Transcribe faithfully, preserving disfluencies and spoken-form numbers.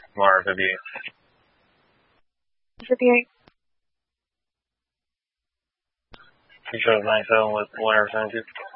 one hour fifty-eight. fifty-eight. You chose ninety-seven with one hour seventy-two.